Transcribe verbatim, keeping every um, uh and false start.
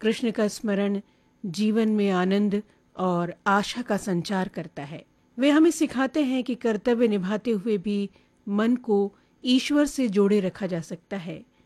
कृष्ण का स्मरण जीवन में आनंद और आशा का संचार करता है। वे हमें सिखाते हैं कि कर्तव्य निभाते हुए भी मन को ईश्वर से जोड़े रखा जा सकता है